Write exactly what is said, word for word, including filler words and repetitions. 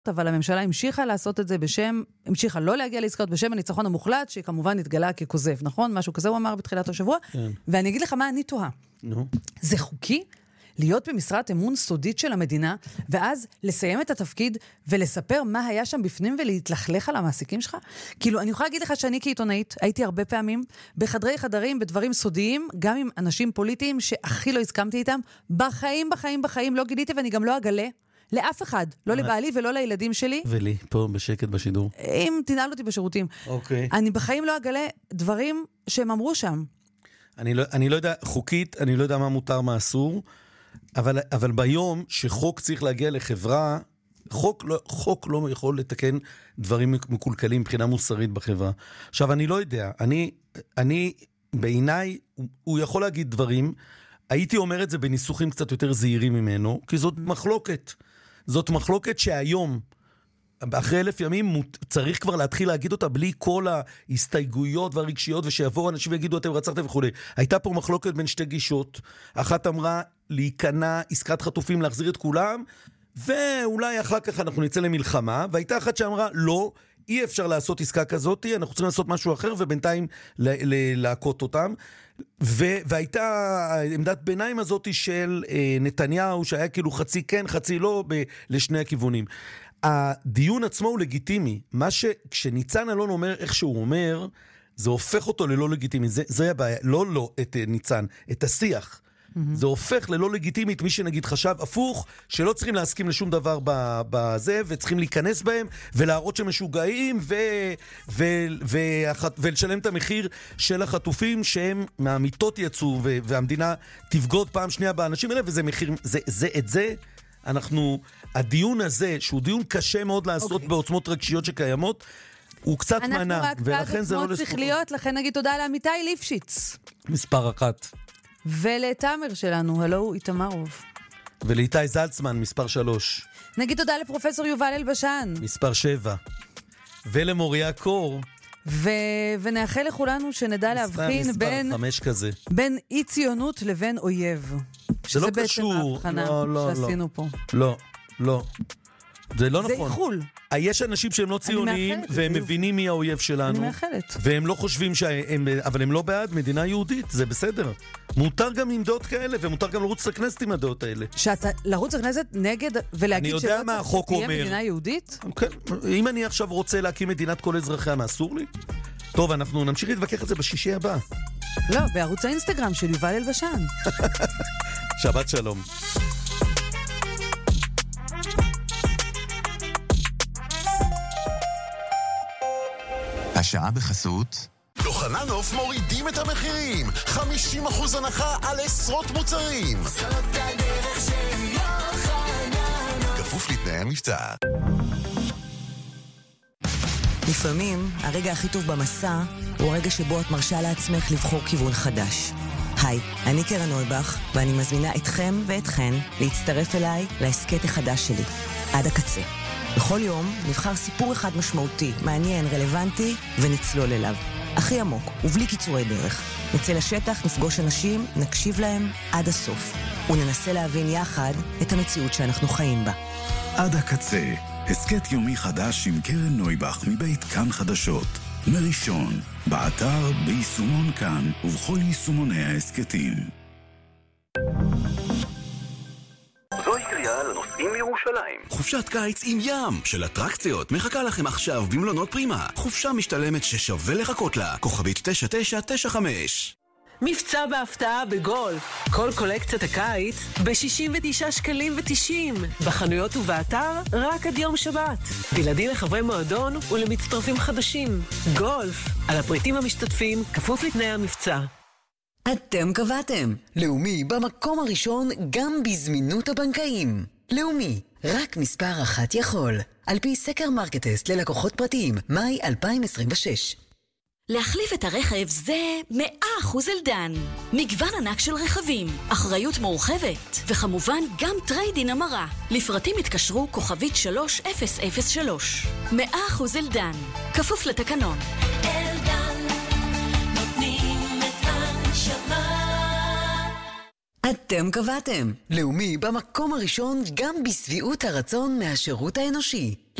אבל הממשלה המשיכה לעשות את זה בשם, המשיכה לא להגיע לעסקאות בשם הניצחון המוחלט, שכמובן התגלה ככוזב, נכון? משהו כזה הוא אמר בתחילת השבוע. כן. ואני אגיד לך מה אני תוהה. נו. זה חוקי להיות במשרת אמון סודית של המדינה, ואז לסיים את התפקיד ולספר מה היה שם בפנים ולהתלכלך על המעסיקים שלך? כאילו, אני יכולה להגיד לך שאני כעיתונאית, הייתי הרבה פעמים בחדרי חדרים, בדברים סודיים, גם עם אנשים פוליטיים שהכי לא הסכמתי איתם, בחיים, בחיים, בחיים לא גיליתי ואני גם לא אגלה. לאף אחד, לא לבעלי ולא לילדים שלי. ולי, פה בשקט בשידור. אם תנהל אותי בשירותים. אוקיי. אני בחיים לא אגלה דברים שהם אמרו שם. אני לא, אני לא יודע, חוקית, אני לא יודע מה מותר, מה אסור, אבל, אבל ביום שחוק צריך להגיע לחברה, חוק לא, חוק לא יכול לתקן דברים מקולקלים מבחינה מוסרית בחברה. עכשיו, אני לא יודע, אני, אני, בעיניי, הוא, הוא יכול להגיד דברים, הייתי אומר את זה בניסוחים קצת יותר זהירים ממנו, כי זאת מחלוקת. זאת מחלוקת שהיום, אחרי אלף ימים, צריך כבר להתחיל להגיד אותה בלי כל ההסתייגויות והרגשיות, ושיבואו אנשים ויגידו אתם רצחתם וכו'. הייתה פה מחלוקת בין שתי גישות. אחת אמרה להיכנע עסקת חטופים להחזיר את כולם, ואולי אחר כך אנחנו נצא למלחמה, והייתה אחת שאמרה לא, אי אפשר לעשות עסקה כזאת, אנחנו צריכים לעשות משהו אחר, ובינתיים להכות אותם. והייתה עמדת ביניים הזאת של נתניהו, שהיה כאילו חצי כן, חצי לא, לשני הכיוונים. הדיון עצמו הוא לגיטימי. מה שכשניצן אלון אומר איך שהוא אומר, זה הופך אותו ללא לגיטימי. זה, זה הבעיה. לא לא את ניצן, את השיח. Mm-hmm. זה הופך ללא לגיטימית, מי שנגיד חשב הפוך, שלא צריכים להסכים לשום דבר בזה, וצריכים להיכנס בהם, ולהראות שמשוגעים, ו, ו, ו, ולשלם את המחיר של החטופים, שהם מהמיטות יצאו, ו, והמדינה תבגוד פעם שנייה באנשים האלה, וזה מחיר, זה, זה, את זה, אנחנו, הדיון הזה, שהוא דיון קשה מאוד לעשות okay. בעוצמות רגשיות שקיימות, הוא קצת מנה, ולכן זה לא לספור. צריך להיות, לכן נגיד תודה לאמיתי ליפשיץ. מספר אחת. ולתאמר שלנו, הלו איתמרוב. ולאיתי זלצמן, מספר שלוש. נגיד תודה לפרופסור יובל אלבשן. מספר שבע. ולמוריה קור. ו... ונאחל לכולנו שנדע להבחין מספר בין... חמש כזה. בין אי ציונות לבין אויב. זה לא קשור. שזה בעצם ההבחנה לא, לא, שעשינו לא. פה. לא, לא. זה לא זה נכון. זה איחול. יש אנשים שהם לא ציוניים, והם מבינים מי האויב שלנו. אני מאחלת. והם לא חושבים שהם, אבל הם לא בעד מדינה יהודית, זה בסדר. מותר גם עם דעות כאלה, ומותר גם לרוץ לכנסת עם הדעות האלה. שאתה לרוץ לכנסת נגד ולהגיד שלא תהיה מדינה יהודית? כן, אם אני עכשיו רוצה להקים מדינת כל אזרחיה, מה אסור לי? טוב, אנחנו נמשיך להתווכח את זה בשישי הבא. לא, בערוץ האינסטגרם של יובל אלבשן. שבת שלום. השעה בחסות יוחננוף מורידים את המחירים, חמישים אחוז הנחה על עשרות מוצרים. זאת הדרך של יוחננוף, כפוף לתנאי המבצע. לפעמים הרגע הכי טוב במסע הוא הרגע שבו את מרשה לעצמך לבחור כיוון חדש. היי, אני קרן נויבך, ואני מזמינה אתכם ואתכן להצטרף אליי לעסקת החדש שלי, עד הקצה. בכל יום נבחר סיפור אחד משמעותי, מעניין, רלוונטי, ונצלול אליו. הכי עמוק, ובלי קיצורי דרך. נצא לשטח, נפגוש אנשים, נקשיב להם עד הסוף. וננסה להבין יחד את המציאות שאנחנו חיים בה. עד הקצה, הסקט יומי חדש עם קרן נויבך מבית כאן חדשות. מראשון, באתר, ביישומון כאן, ובכל יישומוני ההסקטים. זוהי קריאה לנוסעים מירושלים. חופשת קיץ עם ים של אטרקציות מחכה לכם עכשיו במלונות פרימה. חופשה משתלמת ששווה לחכות לה. כוכבית תשע תשע תשע חמש. מבצע בהפתעה בגולף. כל קולקציית הקיץ ב-שישים ותשעה שקלים ותשעים. בחנויות ובאתר רק עד יום שבת. בלעדי לחברי מועדון ולמצטרפים חדשים. גולף. על הפריטים המשתתפים כפוף לתנאי המבצע. אתם קבעתם. לאומי במקום הראשון גם בזמינות הבנקאים. לאומי, רק מספר אחת יכול. על פי סקר מרקטסט ללקוחות פרטיים, מאי אלפיים עשרים ושש. להחליף את הרכב זה מאה אחוז אלדן. מגוון ענק של רכבים, אחריות מורחבת, וכמובן גם טריידין המרה. לפרטים התקשרו כוכבית שלוש אפס אפס שלוש. מאה אחוז אלדן, כפוף לתקנון. אלדן, נותנים את הנשמה. אתם קבעתם. לאומי במקום הראשון גם בשביעות הרצון מהשירות האנושי.